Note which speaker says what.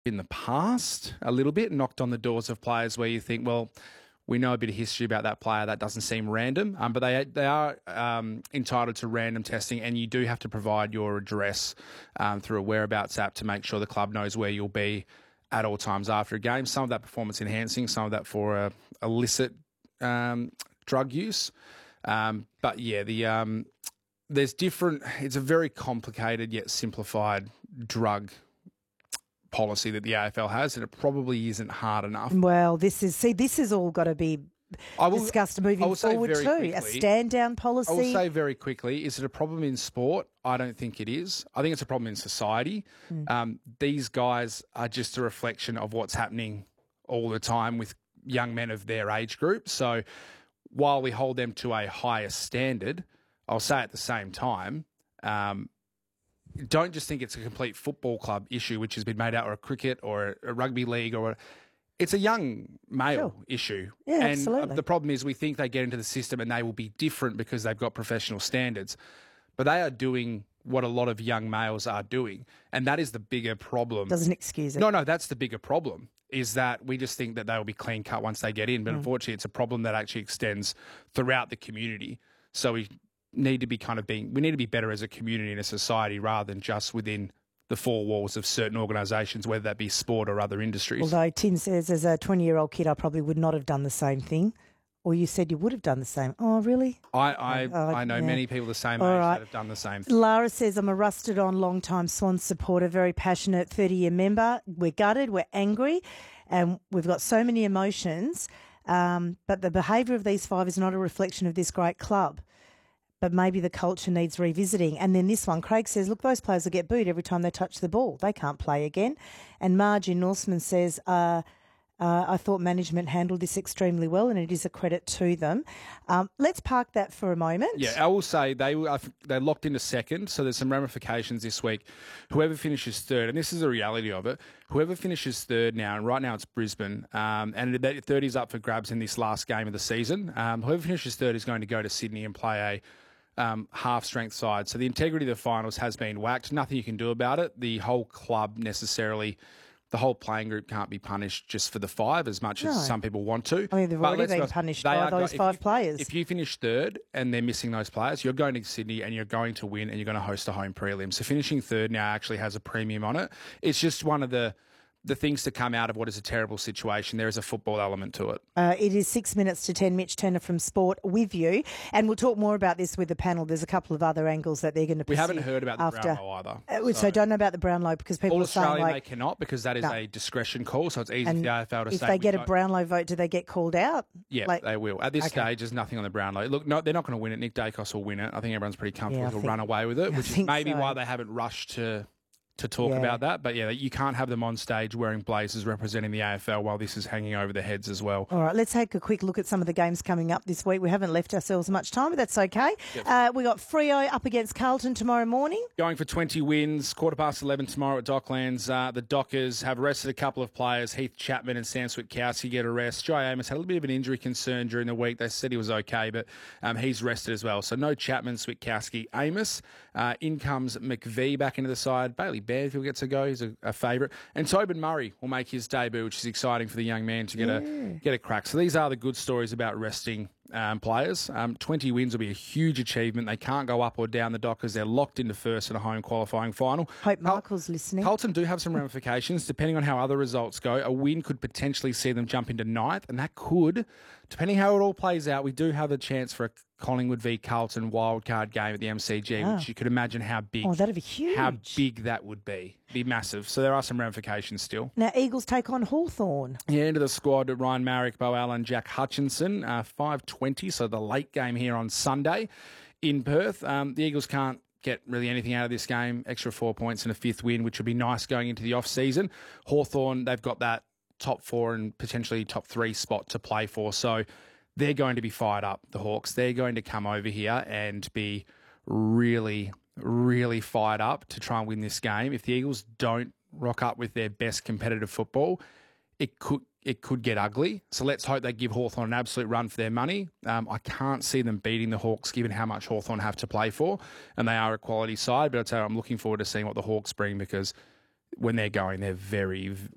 Speaker 1: in the past a little bit, knocked on the doors of players where you think, well, we know a bit of history about that player. That doesn't seem random, but they are entitled to random testing, and you do have to provide your address through a whereabouts app to make sure the club knows where you'll be at all times after a game. Some of that performance enhancing, some of that for illicit drug use. But yeah, there's different. It's a very complicated yet simplified drug policy that the AFL has, and it probably isn't hard enough.
Speaker 2: Well, this is all got to be discussed moving forward too.
Speaker 1: Quickly,
Speaker 2: a stand-down policy.
Speaker 1: I will say very quickly, is it a problem in sport? I don't think it is. I think it's a problem in society. These guys are just a reflection of what's happening all the time with young men of their age group. So while we hold them to a higher standard, I'll say at the same time, don't just think it's a complete football club issue which has been made out, or a cricket or a rugby league, it's a young male issue.
Speaker 2: Yeah,
Speaker 1: and
Speaker 2: absolutely.
Speaker 1: The problem is we think they get into the system and they will be different because they've got professional standards. But they are doing what a lot of young males are doing, and that is the bigger problem.
Speaker 2: Doesn't excuse it.
Speaker 1: No, that's the bigger problem, is that we just think that they will be clean cut once they get in. But unfortunately, it's a problem that actually extends throughout the community. So we need to be we need to be better as a community and a society rather than just within the four walls of certain organisations, whether that be sport or other industries.
Speaker 2: Although Tim says, as a 20-year-old kid, I probably would not have done the same thing. Or you said you would have done the same. Oh, really?
Speaker 1: I know many people the same age that have done the same thing.
Speaker 2: Lara says, I'm a rusted-on, long-time Swans supporter, very passionate 30-year member. We're gutted, we're angry, and we've got so many emotions. But the behaviour of these five is not a reflection of this great club. But maybe the culture needs revisiting. And then this one, Craig says, look, those players will get booed every time they touch the ball. They can't play again. And Marge in Norseman says, I thought management handled this extremely well, and it is a credit to them. Let's park that for a moment.
Speaker 1: Yeah, I will say they're locked into second, so there's some ramifications this week. Whoever finishes third, and this is the reality of it, whoever finishes third now, and right now it's Brisbane, and that third is up for grabs in this last game of the season. Whoever finishes third is going to go to Sydney and play a half-strength side. So the integrity of the finals has been whacked. Nothing you can do about it. The whole club necessarily... The whole playing group can't be punished just for the five as much as some people want to.
Speaker 2: I mean, they've already been punished by those five players.
Speaker 1: If you finish third and they're missing those players, you're going to Sydney and you're going to win and you're going to host a home prelim. So finishing third now actually has a premium on it. It's just one of the things to come out of what is a terrible situation. There is a football element to it.
Speaker 2: It is 6 minutes to 10. Mitch Turner from Sport with you. And we'll talk more about this with the panel. There's a couple of other angles that they're going to pursue.
Speaker 1: We haven't heard about the Brownlow either.
Speaker 2: So don't know about the Brownlow because people
Speaker 1: all
Speaker 2: are saying
Speaker 1: Australian they cannot, because that is a discretion call, so it's easy for the AFL to say.
Speaker 2: If they get a Brownlow vote, do they get called out?
Speaker 1: Yeah, they will. At this stage, there's nothing on the Brownlow. Look, no, they're not going to win it. Nick Dacos will win it. I think everyone's pretty comfortable he'll run away with it, which is maybe why they haven't rushed to talk about that. But yeah, you can't have them on stage wearing blazers representing the AFL while this is hanging over their heads as well.
Speaker 2: All right, let's take a quick look at some of the games coming up this week. We haven't left ourselves much time, but that's okay. Yep. We got Freo up against Carlton tomorrow morning.
Speaker 1: Going for 20 wins, 11:15 tomorrow at Docklands. The Dockers have arrested a couple of players. Heath Chapman and Sam Switkowski get arrested. Jai Amos had a little bit of an injury concern during the week. They said he was okay, but he's rested as well. So no Chapman, Switkowski, Amos. In comes McVee back into the side. Bailey Banfield gets a go. He's a favourite. And Tobin Murray will make his debut, which is exciting for the young man to get a crack. So these are the good stories about resting players. 20 wins will be a huge achievement. They can't go up or down the Dockers. They're locked into first in a home qualifying final.
Speaker 2: Hope Michael's listening.
Speaker 1: Carlton do have some ramifications. Depending on how other results go, a win could potentially see them jump into ninth, and that could, depending how it all plays out, we do have a chance for a Collingwood v Carlton wildcard game at the MCG, which you could imagine how big.
Speaker 2: Oh, that'd be huge.
Speaker 1: How big that would be. It'd be massive. So there are some ramifications still.
Speaker 2: Now, Eagles take on Hawthorn.
Speaker 1: Yeah, into the squad, Ryan Marrick, Bo Allen, Jack Hutchinson, 5:20, so the late game here on Sunday in Perth. The Eagles can't get really anything out of this game. Extra 4 points and a fifth win, which would be nice going into the off-season. Hawthorn, they've got that top four and potentially top three spot to play for, so they're going to be fired up, the Hawks. They're going to come over here and be really, really fired up to try and win this game. If the Eagles don't rock up with their best competitive football, it could get ugly. So let's hope they give Hawthorn an absolute run for their money. I can't see them beating the Hawks given how much Hawthorn have to play for, and they are a quality side. But I'll tell you, I'm looking forward to seeing what the Hawks bring, because when they're going, they're very,